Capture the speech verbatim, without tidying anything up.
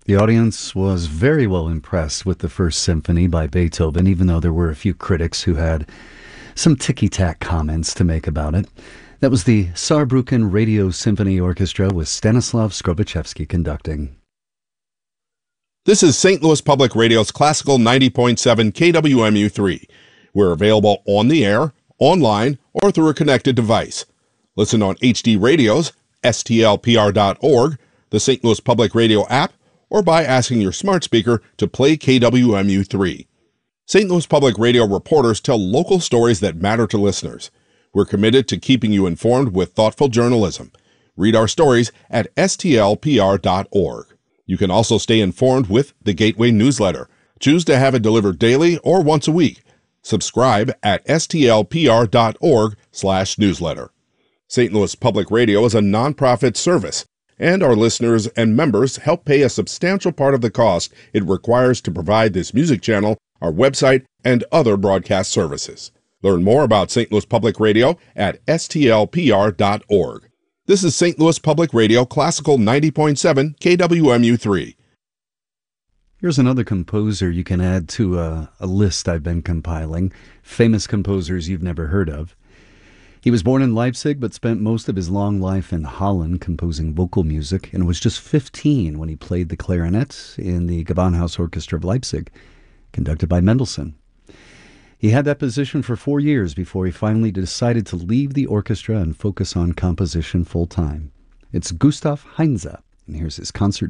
The audience was very well impressed with the First Symphony by Beethoven, even though there were a few critics who had some ticky-tack comments to make about it. That was the Saarbrücken Radio Symphony Orchestra with Stanislav Skrobaczewski conducting. This is Saint Louis Public Radio's Classical ninety point seven K W M U three. We're available on the air, online, or through a connected device. Listen on H D radios, S T L P R dot org, the Saint Louis Public Radio app, or by asking your smart speaker to play K W M U three. Saint Louis Public Radio reporters tell local stories that matter to listeners. We're committed to keeping you informed with thoughtful journalism. Read our stories at S T L P R dot org. You can also stay informed with the Gateway newsletter. Choose to have it delivered daily or once a week. Subscribe at S T L P R dot org slash newsletter. Saint Louis Public Radio is a nonprofit service, and our listeners and members help pay a substantial part of the cost it requires to provide this music channel, our website, and other broadcast services. Learn more about Saint Louis Public Radio at S T L P R dot org. This is Saint Louis Public Radio Classical ninety point seven K W M U three. Here's another composer you can add to a, a list I've been compiling, famous composers you've never heard of. He was born in Leipzig but spent most of his long life in Holland composing vocal music, and was just fifteen when he played the clarinet in the Gewandhaus Orchestra of Leipzig, conducted by Mendelssohn. He had that position for four years before he finally decided to leave the orchestra and focus on composition full-time. It's Gustav Heinze, and here's his concert